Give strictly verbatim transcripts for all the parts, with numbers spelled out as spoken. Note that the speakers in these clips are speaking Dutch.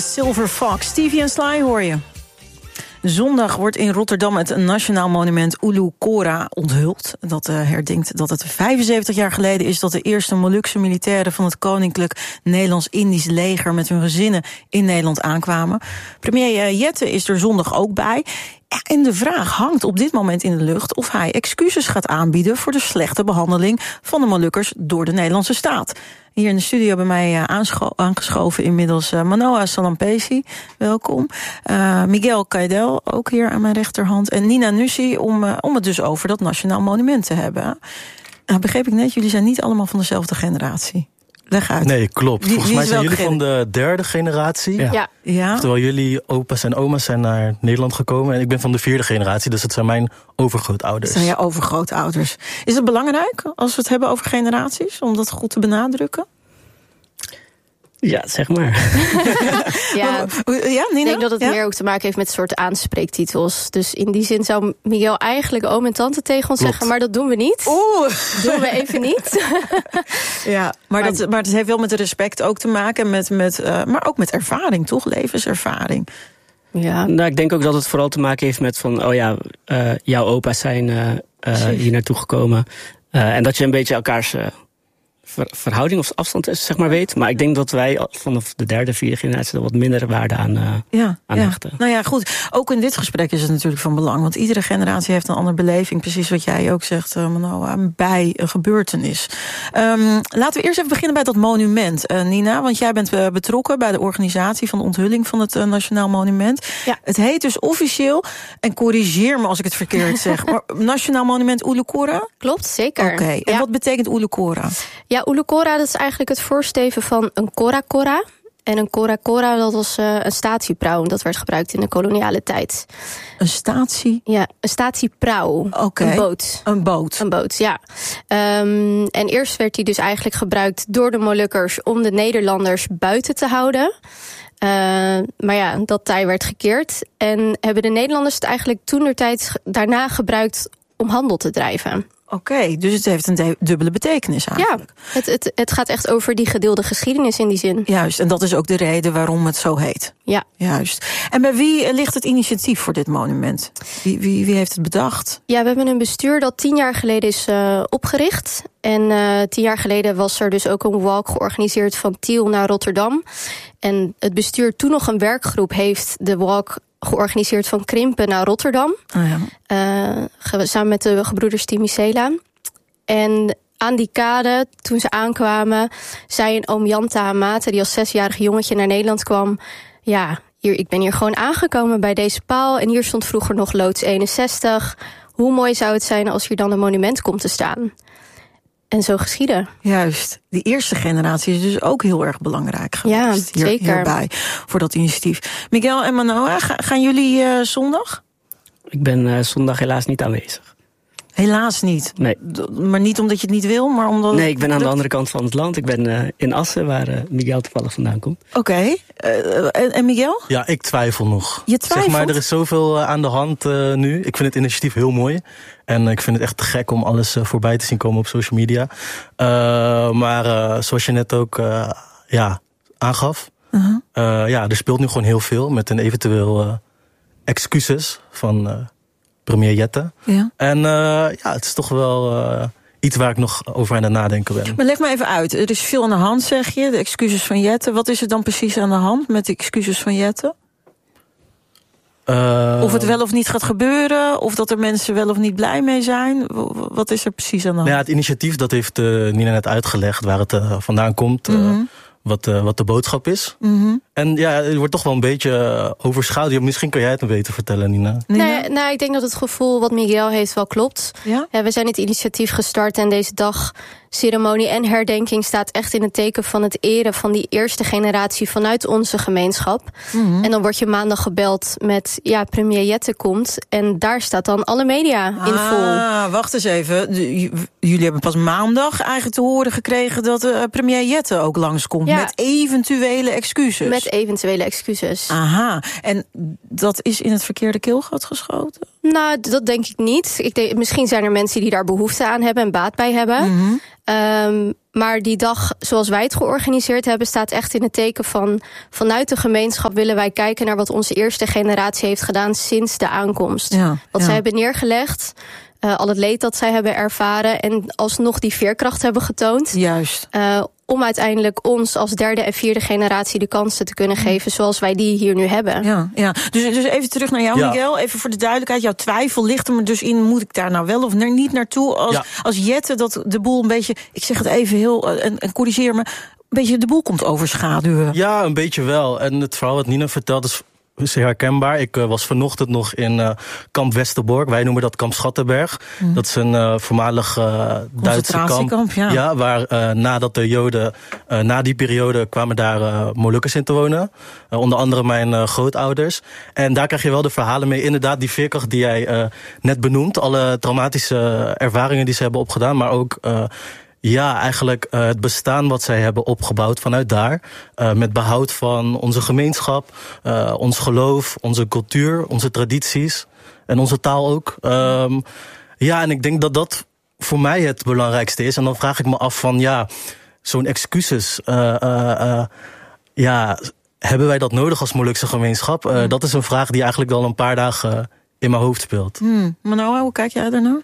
Silver Fox. Stevie en Sly hoor je. Zondag wordt in Rotterdam het Nationaal Monument Ulu Kora onthuld. Dat uh, herdenkt dat het vijfenzeventig jaar geleden is dat de eerste Molukse militairen van het Koninklijk Nederlands-Indisch leger met hun gezinnen in Nederland aankwamen. Premier Jette is er zondag ook bij. En de vraag hangt op dit moment in de lucht of hij excuses gaat aanbieden voor de slechte behandeling van de Molukkers door de Nederlandse staat. Hier in de studio bij mij aanscho- aangeschoven inmiddels uh, Manoa Salampesi, welkom. Uh, Miguel Caidel, ook hier aan mijn rechterhand. En Nina Nussi, om, uh, om het dus over dat Nationaal Monument te hebben. Nou, begreep ik net, jullie zijn niet allemaal van dezelfde generatie. Leg uit. Nee, klopt. Wie, Volgens wie mij zijn jullie gen- van de derde generatie. Ja. Ja. ja. Terwijl jullie opa's en oma's zijn naar Nederland gekomen. En ik ben van de vierde generatie, dus dat zijn mijn overgrootouders. Dat zijn je overgrootouders. Is het belangrijk, als we het hebben over generaties, om dat goed te benadrukken? Ja, zeg maar. Ja, Ja, Nina? ik denk dat het ja? meer ook te maken heeft met soort aanspreektitels. Dus in die zin zou Miguel eigenlijk oom en tante tegen ons Klopt. zeggen, maar dat doen we niet. Oeh. Doen we even niet. Ja, maar, Maar- dat, maar het heeft wel met respect ook te maken, met, met, uh, maar ook met ervaring, toch? Levenservaring. Ja, Nou, ik denk ook dat het vooral te maken heeft met van, oh ja, uh, jouw opa's zijn uh, uh, hier naartoe gekomen. Uh, en dat je een beetje elkaars uh, ver, verhouding of afstand zeg maar weet. Maar ik denk dat wij vanaf de derde, vierde generatie er wat minder waarde aan, uh, Ja, aan ja. hechten. Nou ja, goed. Ook in dit gesprek is het natuurlijk van belang. Want iedere generatie heeft een andere beleving. Precies wat jij ook zegt, uh, Manoa, bij een gebeurtenis. Um, laten we eerst even beginnen bij dat monument, uh, Nina. Want jij bent uh, betrokken bij de organisatie van de onthulling van het uh, Nationaal Monument. Ja. Het heet dus officieel, en corrigeer me als ik het verkeerd zeg, maar Nationaal Monument Ulu Kora? klopt, zeker. Oké, en ja. wat betekent Ulu Kora? Ja, Ulu Kora, dat is eigenlijk het voorsteven van een Kora Kora. En een Kora Kora, dat was uh, een statieprauw. Dat werd gebruikt in de koloniale tijd. Een statie? Ja, een statieprauw. Oké. Een boot. Een boot. Een boot, ja. Um, en eerst werd die dus eigenlijk gebruikt door de Molukkers om de Nederlanders buiten te houden. Uh, maar ja, dat tij werd gekeerd. En hebben de Nederlanders het eigenlijk toentertijd daarna gebruikt om handel te drijven. Oké, okay, dus het heeft een de- dubbele betekenis eigenlijk. Ja, het, het, het gaat echt over die gedeelde geschiedenis in die zin. Juist, en dat is ook de reden waarom het zo heet. Ja. Juist. En bij wie ligt het initiatief voor dit monument? Wie, wie, wie heeft het bedacht? Ja, we hebben een bestuur dat tien jaar geleden is uh, opgericht. En uh, tien jaar geleden was er dus ook een walk georganiseerd van Tiel naar Rotterdam. En het bestuur, toen nog een werkgroep, heeft de walk georganiseerd van Krimpen naar Rotterdam. Oh ja. Uh, samen met de gebroeders Timicela. En aan die kade, toen ze aankwamen, zei een oom Janta Hamate, die als zesjarig jongetje naar Nederland kwam, ja, hier, ik ben hier gewoon aangekomen bij deze paal. En hier stond vroeger nog loods eenenzestig. Hoe mooi zou het zijn als hier dan een monument komt te staan? En zo geschiedde. Juist. Die eerste generatie is dus ook heel erg belangrijk geweest. Ja, hier, zeker. Hierbij, voor dat initiatief. Miguel en Manoa, ga, gaan jullie uh, zondag? Ik ben uh, zondag helaas niet aanwezig. Helaas niet. Nee. D- maar niet omdat je het niet wil, maar omdat... Nee, ik ben aan de andere kant van het land. Ik ben uh, in Assen, waar uh, Miguel toevallig vandaan komt. Oké. Okay. Uh, en, en Miguel? Ja, ik twijfel nog. Je twijfelt? Zeg maar, er is zoveel uh, aan de hand uh, nu. Ik vind het initiatief heel mooi. En uh, ik vind het echt te gek om alles uh, voorbij te zien komen op social media. Uh, maar uh, zoals je net ook uh, ja, aangaf. Uh-huh. Uh, ja, er speelt nu gewoon heel veel met een eventueel uh, excuses van uh, premier Jette. Ja. En uh, ja, het is toch wel uh, iets waar ik nog over aan het nadenken ben. Maar leg me even uit. Er is veel aan de hand, zeg je. De excuses van Jette. Wat is er dan precies aan de hand met de excuses van Jette? Uh, of het wel of niet gaat gebeuren, of dat er mensen wel of niet blij mee zijn. Wat is er precies aan de hand? Nou ja, het initiatief, dat heeft uh, Nina net uitgelegd waar het uh, vandaan komt. Uh, mm-hmm. Wat, uh, wat de boodschap is. Mm-hmm. En ja, het wordt toch wel een beetje overschaduwd. Misschien kan jij het me beter vertellen, Nina. Nina? Nee, nou, ik denk dat het gevoel wat Miguel heeft wel klopt. Ja? Ja, we zijn het initiatief gestart en deze dag, ceremonie en herdenking staat echt in het teken van het eren van die eerste generatie vanuit onze gemeenschap. Mm-hmm. En dan word je maandag gebeld met, ja, premier Jette komt. En daar staat dan alle media ah, in vol. Ah, wacht eens even. De, j- jullie hebben pas maandag eigenlijk te horen gekregen dat uh, premier Jette ook langskomt. Ja. Met eventuele excuses. Met eventuele excuses. Aha. En dat is in het verkeerde keelgat geschoten? Nou, dat denk ik niet. Ik denk, misschien zijn er mensen die daar behoefte aan hebben en baat bij hebben. Mm-hmm. Um, Maar die dag zoals wij het georganiseerd hebben, staat echt in het teken van vanuit de gemeenschap willen wij kijken naar wat onze eerste generatie heeft gedaan sinds de aankomst. Ja, wat ja. zij hebben neergelegd, uh, al het leed dat zij hebben ervaren en alsnog die veerkracht hebben getoond. Juist. Uh, om uiteindelijk ons als derde en vierde generatie de kansen te kunnen geven zoals wij die hier nu hebben. Ja, ja. Dus, dus even terug naar jou, Ja. Miguel. Even voor de duidelijkheid. Jouw twijfel ligt er dus in, moet ik daar nou wel of naar, niet naartoe? Als, Ja. als Jette dat de boel een beetje, ik zeg het even heel, en, en corrigeer me, een beetje de boel komt overschaduwen. Ja, een beetje wel. En het verhaal wat Nina vertelt is zeer herkenbaar. Ik uh, was vanochtend nog in uh, kamp Westerbork. Wij noemen dat kamp Schattenberg. Mm. Dat is een uh, voormalig uh, Duitse kamp. Ja. Ja, waar uh, nadat de Joden, uh, na die periode kwamen daar uh, Molukkers in te wonen. Uh, onder andere mijn uh, grootouders. En daar krijg je wel de verhalen mee. Inderdaad, die veerkracht die jij uh, net benoemt. Alle traumatische ervaringen die ze hebben opgedaan. Maar ook Uh, Ja, eigenlijk uh, het bestaan wat zij hebben opgebouwd vanuit daar. Uh, met behoud van onze gemeenschap, uh, ons geloof, onze cultuur, onze tradities en onze taal ook. Um, ja, en ik denk dat dat voor mij het belangrijkste is. En dan vraag ik me af van, ja, zo'n excuses, uh, uh, uh, ja, hebben wij dat nodig als Molukse gemeenschap? Uh, dat is een vraag die eigenlijk al een paar dagen in mijn hoofd speelt. Hmm. Manoa, hoe kijk jij daarnaar?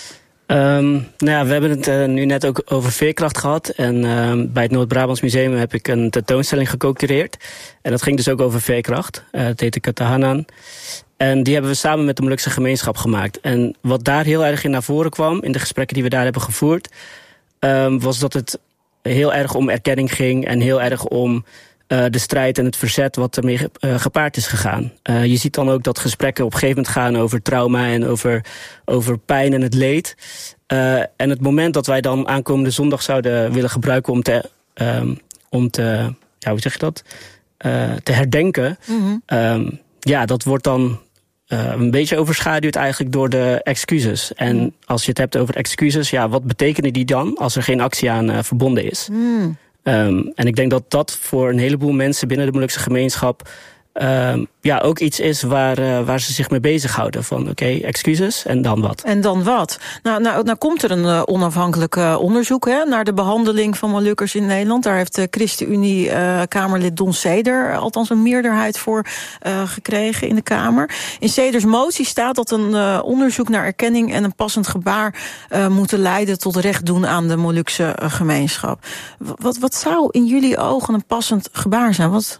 Um, nou ja, we hebben het uh, nu net ook over veerkracht gehad. En uh, bij het Noord-Brabants Museum heb ik een tentoonstelling geco-cureerd. En dat ging dus ook over veerkracht. Uh, het heette Katahanan. En die hebben we samen met de Molukse gemeenschap gemaakt. En wat daar heel erg in naar voren kwam, in de gesprekken die we daar hebben gevoerd, um, was dat het heel erg om erkenning ging en heel erg om Uh, de strijd en het verzet wat ermee ge, uh, gepaard is gegaan. Uh, je ziet dan ook dat gesprekken op een gegeven moment gaan over trauma en over, over pijn en het leed. Uh, en het moment dat wij dan aankomende zondag zouden willen gebruiken om te, um, om te ja, hoe zeg je dat? Uh, te herdenken. Mm-hmm. Um, ja, dat wordt dan uh, een beetje overschaduwd eigenlijk door de excuses. En mm. als je het hebt over excuses, ja, wat betekenen die dan als er geen actie aan uh, verbonden is? Mm. Um, en ik denk dat dat voor een heleboel mensen binnen de Molukse gemeenschap Um, ja, ook iets is waar, uh, waar ze zich mee bezighouden. Van oké, okay, excuses en dan wat? En dan wat? Nou, nou, nou komt er een uh, onafhankelijk uh, onderzoek hè, naar de behandeling van Molukkers in Nederland. Daar heeft de ChristenUnie uh, Kamerlid Don Seder althans een meerderheid voor uh, gekregen in de Kamer. In Seders motie staat dat een uh, onderzoek naar erkenning en een passend gebaar uh, moeten leiden tot recht doen aan de Molukse uh, gemeenschap. Wat, wat zou in jullie ogen een passend gebaar zijn? Wat...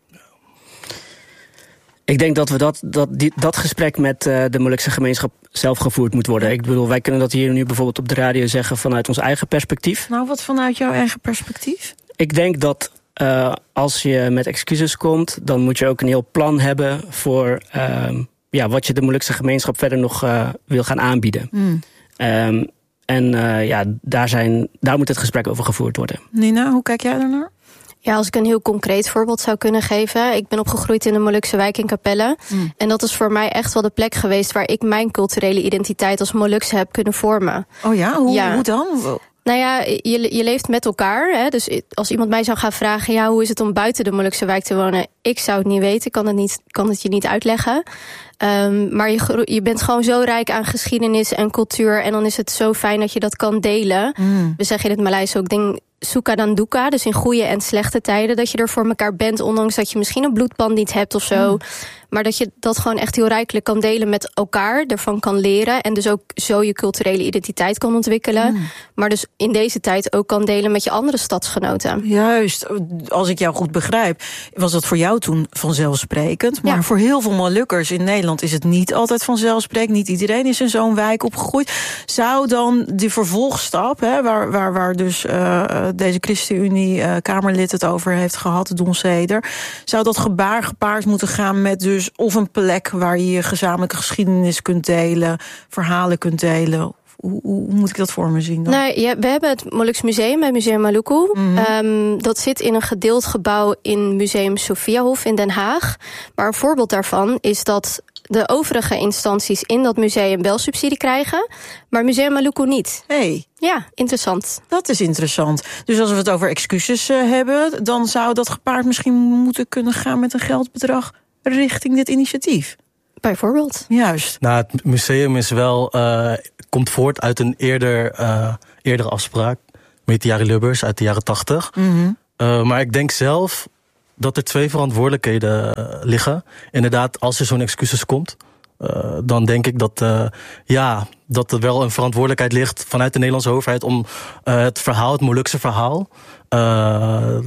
Ik denk dat we dat, dat, die, dat gesprek met uh, de Molukse gemeenschap zelf gevoerd moet worden. Ik bedoel, wij kunnen dat hier nu bijvoorbeeld op de radio zeggen vanuit ons eigen perspectief. Nou, wat vanuit jouw eigen perspectief? Ik denk dat uh, als je met excuses komt, dan moet je ook een heel plan hebben voor uh, ja, wat je de Molukse gemeenschap verder nog uh, wil gaan aanbieden. Mm. Um, en uh, ja, daar, zijn, daar moet het gesprek over gevoerd worden. Nina, hoe kijk jij daarnaar? Ja, als ik een heel concreet voorbeeld zou kunnen geven. Ik ben opgegroeid in de Molukse wijk in Capelle. Mm. En dat is voor mij echt wel de plek geweest waar ik mijn culturele identiteit als Molukse heb kunnen vormen. Oh ja? Hoe, ja. hoe dan? Nou ja, je, je leeft met elkaar. Hè? Dus als iemand mij zou gaan vragen, ja, hoe is het om buiten de Molukse wijk te wonen? Ik zou het niet weten, ik kan het, niet, kan het je niet uitleggen. Um, maar je, je bent gewoon zo rijk aan geschiedenis en cultuur. En dan is het zo fijn dat je dat kan delen. Mm. We zeggen in het Maleis ook, denk, suka dan duka, dus in goede en slechte tijden, dat je er voor elkaar bent, ondanks dat je misschien een bloedband niet hebt of zo. Mm. Maar dat je dat gewoon echt heel rijkelijk kan delen met elkaar, ervan kan leren en dus ook zo je culturele identiteit kan ontwikkelen. Mm. Maar dus in deze tijd ook kan delen met je andere stadsgenoten. Juist, als ik jou goed begrijp, was dat voor jou toen vanzelfsprekend. Maar ja. voor heel veel Molukkers in Nederland is het niet altijd vanzelfsprekend. Niet iedereen is in zo'n wijk opgegroeid. Zou dan die vervolgstap, hè, waar, waar, waar dus uh, deze ChristenUnie uh, Kamerlid het over heeft gehad, Don Seder, zou dat gebaar gepaard moeten gaan met dus of een plek waar je je gezamenlijke geschiedenis kunt delen, verhalen kunt delen? Hoe, hoe moet ik dat voor me zien dan? Nou, ja, we hebben het Moluks Museum, het Museum Maluku. Mm-hmm. Um, dat zit in een gedeeld gebouw in Museum Sophiahof in Den Haag. Maar een voorbeeld daarvan is dat de overige instanties in dat museum wel subsidie krijgen, maar Museum Maluku niet. Hey. Ja, interessant. Dat is interessant. Dus als we het over excuses uh, hebben, dan zou dat gepaard misschien moeten kunnen gaan met een geldbedrag richting dit initiatief. Bijvoorbeeld. Juist. Nou, het museum is wel, uh, komt voort uit een eerder, uh, eerdere afspraak Metiari Lubbers uit de jaren tachtig. Mm-hmm. Uh, maar ik denk zelf dat er twee verantwoordelijkheden uh, liggen. Inderdaad, als er zo'n excuses komt, uh, dan denk ik dat, uh, ja, dat er wel een verantwoordelijkheid ligt vanuit de Nederlandse overheid om uh, het verhaal, het Molukse verhaal, uh,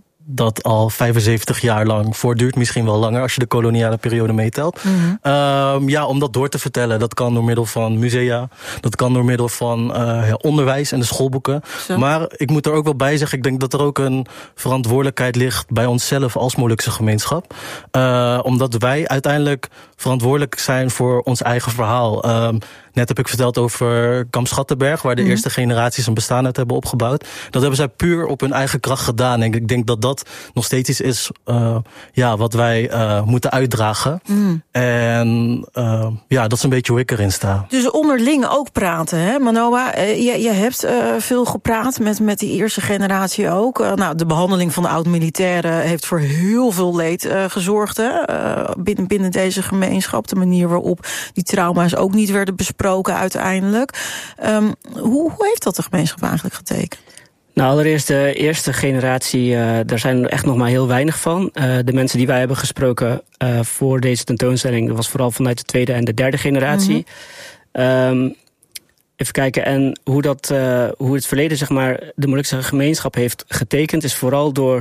dat al vijfenzeventig jaar lang voortduurt, misschien wel langer als je de koloniale periode meetelt. Mm-hmm. Uh, ja, om dat door te vertellen. Dat kan door middel van musea, dat kan door middel van uh, ja, onderwijs en de schoolboeken. Zo. Maar ik moet er ook wel bij zeggen, ik denk dat er ook een verantwoordelijkheid ligt bij onszelf als Molukse gemeenschap. Uh, omdat wij uiteindelijk verantwoordelijk zijn voor ons eigen verhaal. Uh, Net heb ik verteld over Kamp Schattenberg, waar de mm. eerste generaties een bestaan uit hebben opgebouwd. Dat hebben zij puur op hun eigen kracht gedaan. En ik denk dat dat nog steeds iets is uh, ja, wat wij uh, moeten uitdragen. Mm. En uh, ja, dat is een beetje hoe ik erin sta. Dus onderling ook praten, hè, Manoa? Uh, je, je hebt uh, veel gepraat met, met die eerste generatie ook. Uh, nou, de behandeling van de oud-militairen heeft voor heel veel leed uh, gezorgd, hè, uh, binnen, binnen deze gemeenschap. De manier waarop die trauma's ook niet werden besproken uiteindelijk. Um, hoe, hoe heeft dat de gemeenschap eigenlijk getekend? Nou, allereerst de eerste generatie, uh, daar zijn er echt nog maar heel weinig van. Uh, de mensen die wij hebben gesproken uh, voor deze tentoonstelling, dat was vooral vanuit de tweede en de derde generatie. Mm-hmm. Um, even kijken, en hoe, dat, uh, hoe het verleden, zeg maar, de Molukse gemeenschap heeft getekend, is vooral door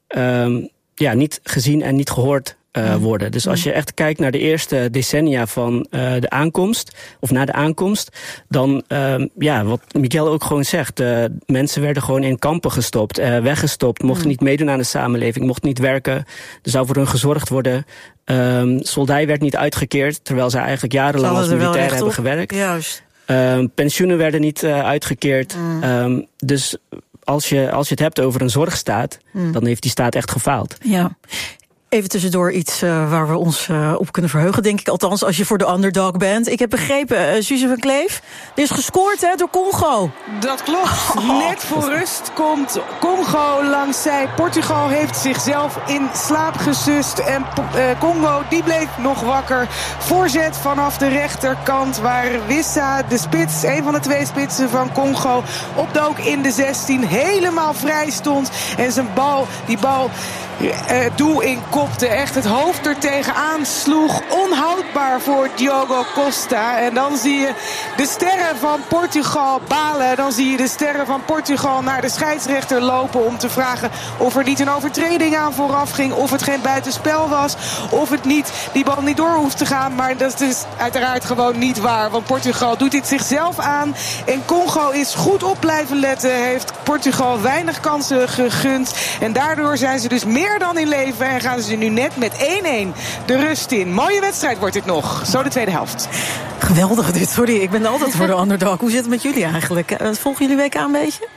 um, ja, niet gezien en niet gehoord Uh, worden. Dus als je echt kijkt naar de eerste decennia van uh, de aankomst, of na de aankomst, dan, uh, ja, wat Miguel ook gewoon zegt, uh, mensen werden gewoon in kampen gestopt, uh, weggestopt, mochten mm. niet meedoen aan de samenleving, mochten niet werken, er zou voor hun gezorgd worden. Um, soldij werd niet uitgekeerd, terwijl zij eigenlijk jarenlang als militair hebben gewerkt. Juist. Um, pensioenen werden niet uh, uitgekeerd. Mm. Um, dus als je, als je het hebt over een zorgstaat, mm. dan heeft die staat echt gefaald. Ja. Even tussendoor iets uh, waar we ons uh, op kunnen verheugen, denk ik. Althans, als je voor de underdog bent. Ik heb begrepen, uh, Suze van Kleef, er is gescoord, hè, door Congo. Dat klopt. Oh. Net voor rust komt Congo langs zij. Portugal heeft zichzelf in slaap gesust. En uh, Congo, die bleef nog wakker. Voorzet vanaf de rechterkant, waar Wissa, de spits, een van de twee spitsen van Congo, opdook in de zestien. Helemaal vrij stond. En zijn bal, die bal... Uh, doel in kopte, echt het hoofd er tegenaan sloeg. Onhoudbaar voor Diogo Costa. En dan zie je de sterren van Portugal balen. Dan zie je de sterren van Portugal naar de scheidsrechter lopen om te vragen of er niet een overtreding aan vooraf ging, of het geen buitenspel was, of het niet, die bal niet door hoeft te gaan. Maar dat is uiteraard gewoon niet waar, want Portugal doet dit zichzelf aan. En Congo is goed op blijven letten, heeft Portugal weinig kansen gegund. En daardoor zijn ze dus meer dan in leven en gaan ze nu net met één-één de rust in. Mooie wedstrijd wordt dit nog. Zo de tweede helft. Geweldig dit, sorry. Ik ben altijd voor de underdog. Hoe zit het met jullie eigenlijk? Volgen jullie W K een beetje?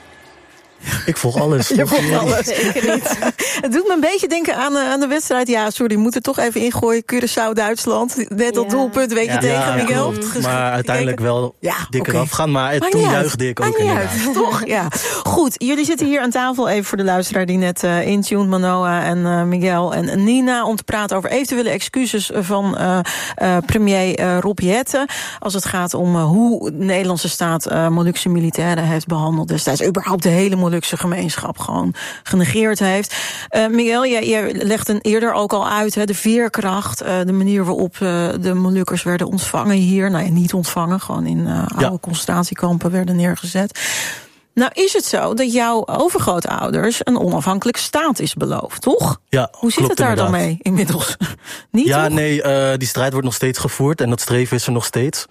Ik volg alles. Je volgt alles. Zeker niet. Het doet me een beetje denken aan, aan de wedstrijd. Ja, sorry, moet er toch even ingooien. Curaçao-Duitsland. Net dat ja. doelpunt, weet je, ja, tegen ja, Miguel. Ja, maar uiteindelijk wel ja, dikker okay. afgaan. Maar het, toen juichte ik ook inderdaad. Toch? Ja. Goed, jullie zitten hier aan tafel. Even voor de luisteraar die net uh, intuned. Manoa en uh, Miguel en Nina. Om te praten over eventuele excuses van uh, uh, premier uh, Rob Jetten. Als het gaat om uh, hoe de Nederlandse staat uh, Molukse militairen heeft behandeld destijds. Überhaupt de hele Molukse gemeenschap gewoon genegeerd heeft. Uh, Miguel, jij, jij legde eerder ook al uit, hè, de veerkracht, uh, de manier waarop uh, de Molukkers werden ontvangen hier. Nou ja, niet ontvangen, gewoon in uh, oude ja. concentratiekampen werden neergezet. Nou is het zo dat jouw overgrootouders een onafhankelijke staat is beloofd, toch? Ja, hoe zit het daar inderdaad. dan mee inmiddels? Niet, ja, toch? nee, uh, die strijd wordt nog steeds gevoerd en dat streven is er nog steeds.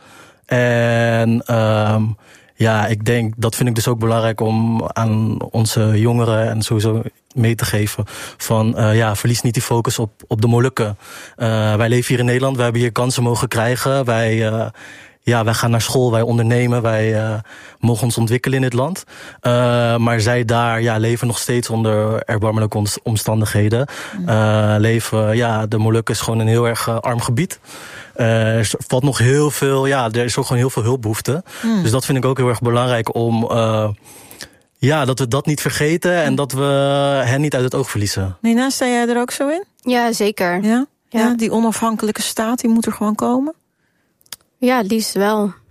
En uh, ja, ik denk, dat vind ik dus ook belangrijk om aan onze jongeren en sowieso mee te geven. Van, uh, ja, verlies niet die focus op, op de Molukken. Uh, wij leven hier in Nederland, wij hebben hier kansen mogen krijgen. Wij, uh, ja, wij gaan naar school, wij ondernemen, wij uh, mogen ons ontwikkelen in dit land. Uh, maar zij daar, ja, leven nog steeds onder erbarmelijke omstandigheden. Uh, leven, ja, de Molukken is gewoon een heel erg uh, arm gebied. Uh, er valt nog heel veel, ja, er is ook gewoon heel veel hulpbehoefte. Mm. Dus dat vind ik ook heel erg belangrijk om, uh, ja, dat we dat niet vergeten en dat we hen niet uit het oog verliezen. Nina, sta jij er ook zo in? Ja, zeker. Ja? Ja, ja, die onafhankelijke staat, die moet er gewoon komen? Ja, liefst wel.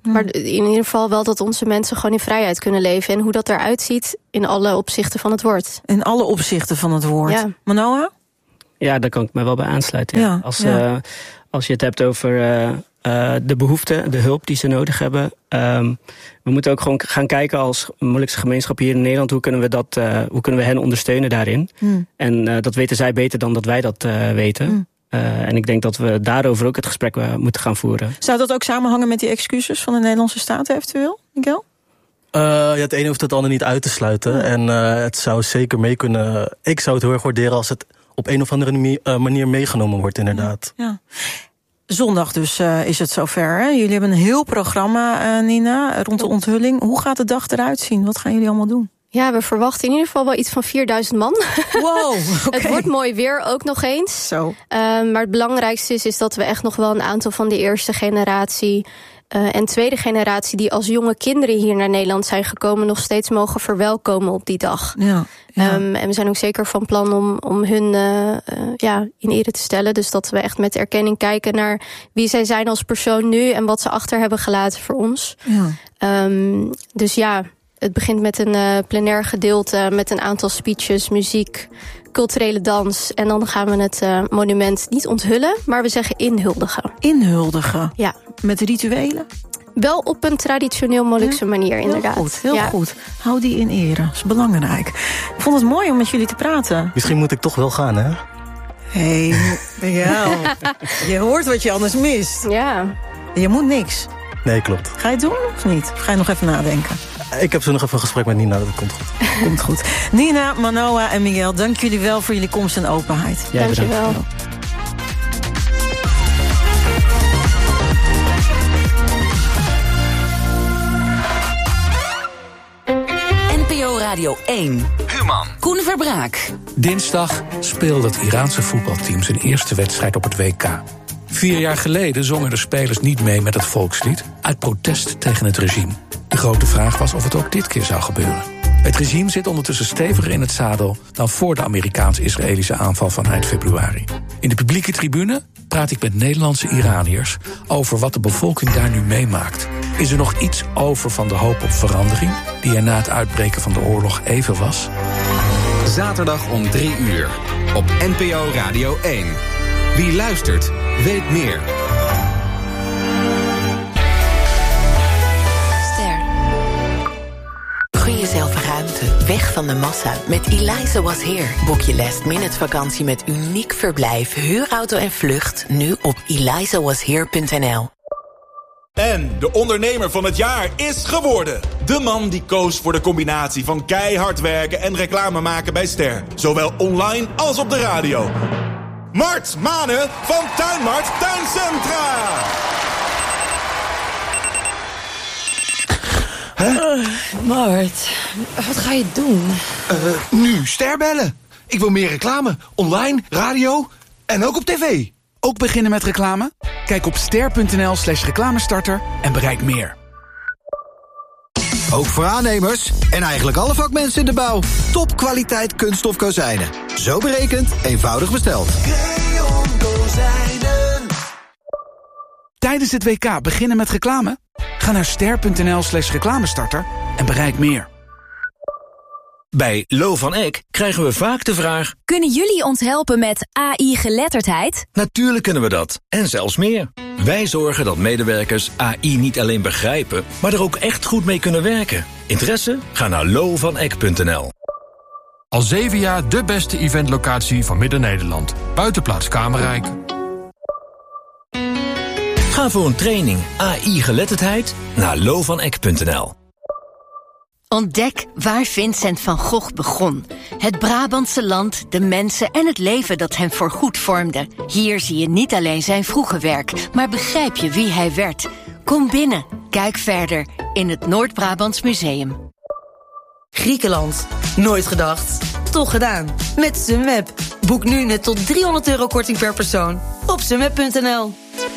Maar in ieder geval wel dat onze mensen gewoon in vrijheid kunnen leven. En hoe dat eruit ziet in alle opzichten van het woord. In alle opzichten van het woord. Ja. Manoa? Ja, daar kan ik me wel bij aansluiten. Ja. Ja, als, ja. Uh, als je het hebt over uh, uh, de behoeften, de hulp die ze nodig hebben. Um, we moeten ook gewoon gaan kijken als Molukse gemeenschap hier in Nederland. Hoe kunnen we, dat, uh, hoe kunnen we hen ondersteunen daarin? Hmm. En uh, dat weten zij beter dan dat wij dat uh, weten. Hmm. Uh, en ik denk dat we daarover ook het gesprek uh, moeten gaan voeren. Zou dat ook samenhangen met die excuses van de Nederlandse staat eventueel, Miguel? Uh, ja, het ene hoeft het ander niet uit te sluiten. Ja. En uh, het zou zeker mee kunnen... Ik zou het heel erg waarderen als het op een of andere manier meegenomen wordt, inderdaad. Ja. Ja. Zondag dus uh, is het zover. Hè? Jullie hebben een heel programma, uh, Nina, rond de onthulling. Hoe gaat de dag eruit zien? Wat gaan jullie allemaal doen? Ja, we verwachten in ieder geval wel iets van vierduizend man. Wow, okay. Het wordt mooi weer ook nog eens. Zo. Uh, maar het belangrijkste is, is dat we echt nog wel een aantal van de eerste generatie... Uh, en tweede generatie die als jonge kinderen hier naar Nederland zijn gekomen... nog steeds mogen verwelkomen op die dag. Ja, ja. Um, en we zijn ook zeker van plan om, om hun uh, uh, ja, in ere te stellen. Dus dat we echt met erkenning kijken naar wie zij zijn als persoon nu... en wat ze achter hebben gelaten voor ons. Ja. Um, dus ja... Het begint met een uh, plenair gedeelte, met een aantal speeches, muziek, culturele dans. En dan gaan we het uh, monument niet onthullen, maar we zeggen inhuldigen. Inhuldigen? Ja. Met rituelen? Wel op een traditioneel Molukse ja? manier, inderdaad. Heel goed, heel ja. goed. Hou die in ere, dat is belangrijk. Ik vond het mooi om met jullie te praten. Misschien moet ik toch wel gaan, hè? Hé, hey, ja. Je hoort wat je anders mist. Ja. Je moet niks. Nee, klopt. Ga je het doen of niet? Of ga je nog even nadenken? Ik heb zo nog even een gesprek met Nina, dat komt goed. Komt goed. Nina, Manoa en Miguel, dank jullie wel voor jullie komst en openheid. Ja, dank je wel. N P O Radio één. Human. Koen Verbraak. Dinsdag speelde het Iraanse voetbalteam zijn eerste wedstrijd op het W K. Vier jaar geleden zongen de spelers niet mee met het volkslied... uit protest tegen het regime. De grote vraag was of het ook dit keer zou gebeuren. Het regime zit ondertussen steviger in het zadel... dan voor de Amerikaans-Israëlische aanval van eind februari. In de publieke tribune praat ik met Nederlandse Iraniërs... over wat de bevolking daar nu meemaakt. Is er nog iets over van de hoop op verandering... die er na het uitbreken van de oorlog even was? Zaterdag om drie uur. Op N P O Radio één. Wie luistert, weet meer. Ster. Gun jezelf ruimte, weg van de massa. Met Eliza Was Here boek je last minute vakantie met uniek verblijf, huurauto en vlucht. Nu op eliza was here punt n l. En de ondernemer van het jaar is geworden. De man die koos voor de combinatie van keihard werken en reclame maken bij Ster. Zowel online als op de radio. Mart Manen van Tuinmart Tuincentra. Huh? Uh, Mart, wat ga je doen? Uh, nu Ster bellen. Ik wil meer reclame. Online, radio en ook op tv. Ook beginnen met reclame? Kijk op ster.nl slash reclamestarter en bereik meer. Ook voor aannemers en eigenlijk alle vakmensen in de bouw. Topkwaliteit kunststof kozijnen. Zo berekend, eenvoudig besteld. Creon Kozijnen. Tijdens het W K beginnen met reclame? Ga naar ster.nl slash reclamestarter en bereik meer. Bij Lo van Eck krijgen we vaak de vraag... Kunnen jullie ons helpen met A I-geletterdheid? Natuurlijk kunnen we dat, en zelfs meer. Wij zorgen dat medewerkers A I niet alleen begrijpen... maar er ook echt goed mee kunnen werken. Interesse? Ga naar lo van eck punt n l. Al zeven jaar de beste eventlocatie van Midden-Nederland. Buitenplaats Kamerrijk. Ga voor een training A I-geletterdheid naar lo van eck punt n l. Ontdek waar Vincent van Gogh begon. Het Brabantse land, de mensen en het leven dat hem voorgoed vormde. Hier zie je niet alleen zijn vroege werk, maar begrijp je wie hij werd. Kom binnen, kijk verder in het Noord-Brabants Museum. Griekenland. Nooit gedacht. Toch gedaan. Met Sunweb. Boek nu net tot driehonderd euro korting per persoon. Op sunweb punt n l.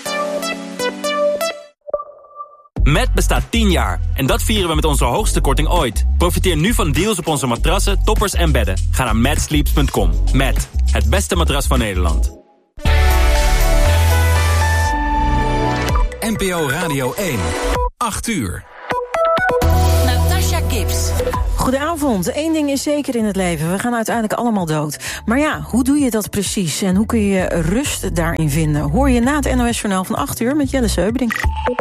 Met bestaat tien jaar en dat vieren we met onze hoogste korting ooit. Profiteer nu van deals op onze matrassen, toppers en bedden. Ga naar mad sleeps punt com. Met het beste matras van Nederland. N P O Radio één. acht uur. Natasha Gibbs. Goedenavond. Eén ding is zeker in het leven. We gaan uiteindelijk allemaal dood. Maar ja, hoe doe je dat precies? En hoe kun je rust daarin vinden? Hoor je na het N O S-journaal van acht uur met Jelle Seubering.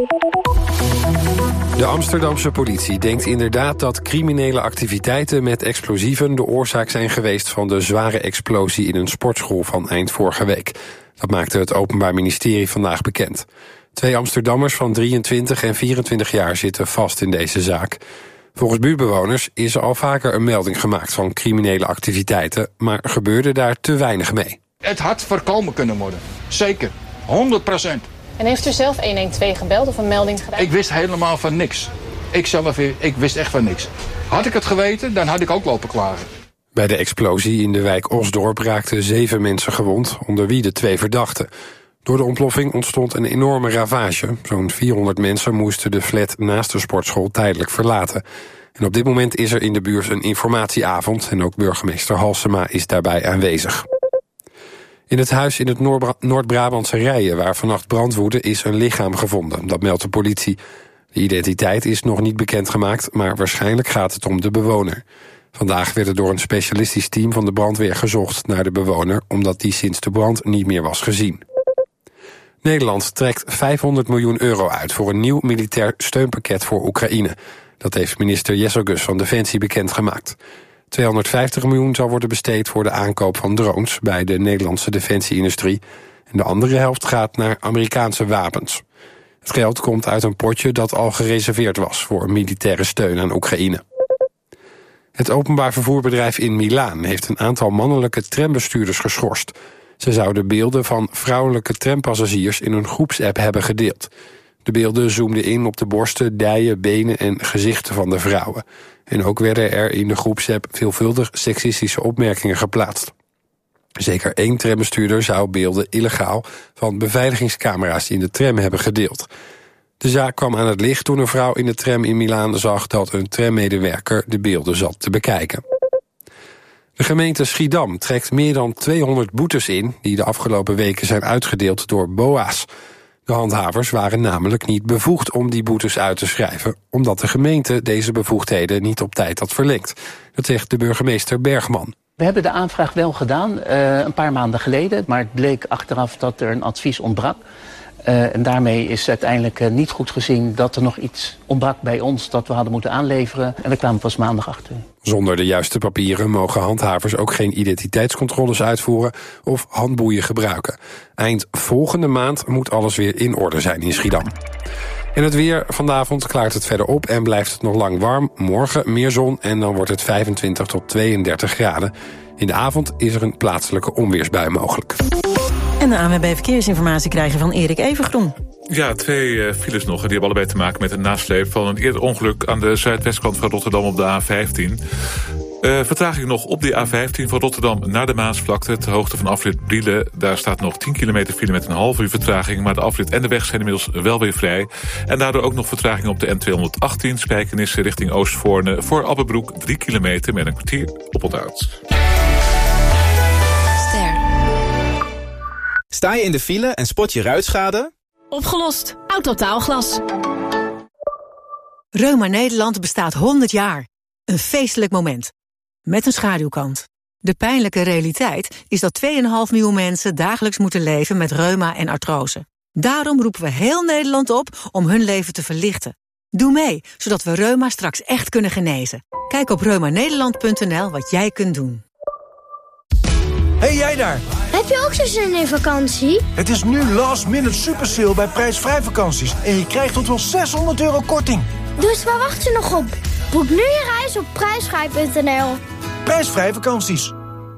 De Amsterdamse politie denkt inderdaad dat criminele activiteiten met explosieven de oorzaak zijn geweest van de zware explosie in een sportschool van eind vorige week. Dat maakte het Openbaar Ministerie vandaag bekend. Twee Amsterdammers van drieëntwintig en vierentwintig jaar zitten vast in deze zaak. Volgens buurtbewoners is er al vaker een melding gemaakt van criminele activiteiten, maar gebeurde daar te weinig mee. Het had voorkomen kunnen worden. Zeker. honderd procent. En heeft u zelf honderdtwaalf gebeld of een melding gedaan? Ik wist helemaal van niks. Ik zelf, ik wist echt van niks. Had ik het geweten, dan had ik ook lopen klagen. Bij de explosie in de wijk Osdorp raakten zeven mensen gewond, onder wie de twee verdachten. Door de ontploffing ontstond een enorme ravage. Zo'n vierhonderd mensen moesten de flat naast de sportschool tijdelijk verlaten. En op dit moment is er in de buurt een informatieavond en ook burgemeester Halsema is daarbij aanwezig. In het huis in het Noord-Brabantse Rijen, waar vannacht brand woedde, is een lichaam gevonden. Dat meldt de politie. De identiteit is nog niet bekendgemaakt, maar waarschijnlijk gaat het om de bewoner. Vandaag werd er door een specialistisch team van de brandweer gezocht naar de bewoner, omdat die sinds de brand niet meer was gezien. Nederland trekt vijfhonderd miljoen euro uit voor een nieuw militair steunpakket voor Oekraïne. Dat heeft minister Jesselgus van Defensie bekendgemaakt. tweehonderdvijftig miljoen zal worden besteed voor de aankoop van drones bij de Nederlandse defensieindustrie. En de andere helft gaat naar Amerikaanse wapens. Het geld komt uit een potje dat al gereserveerd was voor militaire steun aan Oekraïne. Het openbaar vervoerbedrijf in Milaan heeft een aantal mannelijke trambestuurders geschorst. Ze zouden beelden van vrouwelijke trampassagiers in een groepsapp hebben gedeeld. De beelden zoomden in op de borsten, dijen, benen en gezichten van de vrouwen. En ook werden er in de groepsapp veelvuldig seksistische opmerkingen geplaatst. Zeker één trambestuurder zou beelden illegaal van beveiligingscamera's in de tram hebben gedeeld. De zaak kwam aan het licht toen een vrouw in de tram in Milaan zag dat een trammedewerker de beelden zat te bekijken. De gemeente Schiedam trekt meer dan tweehonderd boetes in die de afgelopen weken zijn uitgedeeld door B O A's. De handhavers waren namelijk niet bevoegd om die boetes uit te schrijven, omdat de gemeente deze bevoegdheden niet op tijd had verlengd. Dat zegt de burgemeester Bergman. We hebben de aanvraag wel gedaan, uh, een paar maanden geleden, maar het bleek achteraf dat er een advies ontbrak. Uh, en daarmee is uiteindelijk uh, niet goed gezien dat er nog iets ontbrak bij ons dat we hadden moeten aanleveren. En daar kwamen we pas maandag achter. Zonder de juiste papieren mogen handhavers ook geen identiteitscontroles uitvoeren of handboeien gebruiken. Eind volgende maand moet alles weer in orde zijn in Schiedam. En het weer, vanavond klaart het verder op en blijft het nog lang warm. Morgen meer zon en dan wordt het vijfentwintig tot tweeëndertig graden. In de avond is er een plaatselijke onweersbui mogelijk. En de A N W B Verkeersinformatie krijg je van Erik Evengroen. Ja, twee uh, files nog. Die hebben allebei te maken met een nasleep van een eerder ongeluk aan de zuidwestkant van Rotterdam op de A vijftien. Uh, vertraging nog op de A vijftien van Rotterdam naar de Maasvlakte. Ter hoogte van afrit Brielen. Daar staat nog tien kilometer file met een half uur vertraging. Maar de afrit en de weg zijn inmiddels wel weer vrij. En daardoor ook nog vertraging op de N tweehonderdachttien. Spijkenisse richting Oostvoorne. Voor Abbebroek drie kilometer met een kwartier oponthoud. Sta je in de file en spot je ruitschade? Opgelost. Autotaalglas. Reuma Nederland bestaat honderd jaar. Een feestelijk moment. Met een schaduwkant. De pijnlijke realiteit is dat twee komma vijf miljoen mensen dagelijks moeten leven met reuma en artrose. Daarom roepen we heel Nederland op om hun leven te verlichten. Doe mee, zodat we reuma straks echt kunnen genezen. Kijk op reuma nederland punt n l wat jij kunt doen. Hey jij daar! Heb je ook zo'n zin in vakantie? Het is nu last minute super sale bij prijsvrij vakanties. En je krijgt tot wel zeshonderd euro korting. Dus waar wacht je nog op? Boek nu je reis op prijsvrij punt n l. Prijsvrij vakanties.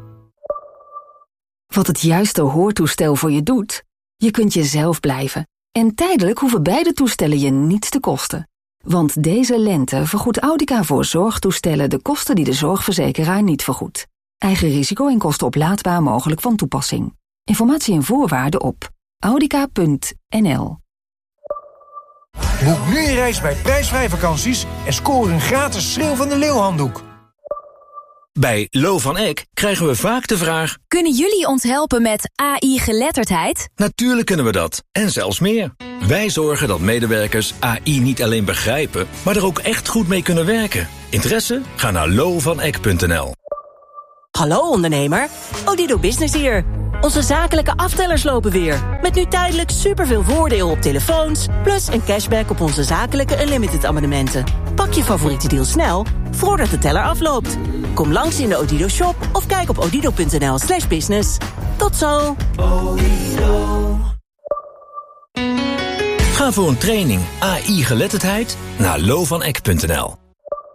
Wat het juiste hoortoestel voor je doet? Je kunt jezelf blijven. En tijdelijk hoeven beide toestellen je niets te kosten. Want deze lente vergoedt Audica voor zorgtoestellen de kosten die de zorgverzekeraar niet vergoedt. Eigen risico en kosten oplaadbaar mogelijk van toepassing. Informatie en voorwaarden op audica punt n l. Boek nu je reis bij prijsvrij vakanties en score een gratis Schreeuw van de Leeuw handdoek. Bij Lo van Eck krijgen we vaak de vraag: kunnen jullie ons helpen met A I-geletterdheid? Natuurlijk kunnen we dat, en zelfs meer. Wij zorgen dat medewerkers A I niet alleen begrijpen, maar er ook echt goed mee kunnen werken. Interesse? Ga naar lo van eck punt n l. Hallo ondernemer, Odido Business hier. Onze zakelijke aftellers lopen weer. Met nu tijdelijk superveel voordeel op telefoons, plus een cashback op onze zakelijke Unlimited abonnementen. Pak je favoriete deal snel, voordat de teller afloopt. Kom langs in de Odido shop of kijk op odido punt n l slash business. Tot zo! Ga voor een training A I-geletterdheid naar lo van eck punt n l.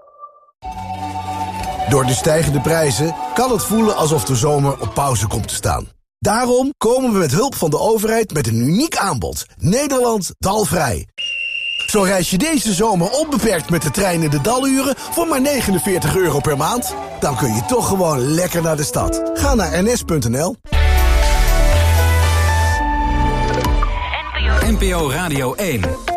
Door de stijgende prijzen kan het voelen alsof de zomer op pauze komt te staan. Daarom komen we met hulp van de overheid met een uniek aanbod. Nederland dalvrij. Zo reis je deze zomer onbeperkt met de trein in de daluren voor maar negenenveertig euro per maand. Dan kun je toch gewoon lekker naar de stad. Ga naar n s punt n l. N P O Radio één.